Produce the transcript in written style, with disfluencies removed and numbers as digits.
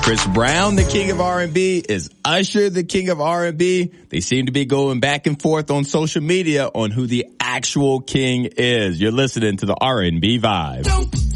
Chris Brown, the king of R&B, is Usher, the king of R&B. They seem to be going back and forth on social media on who the actual king is. You're listening to the R&B Vibe.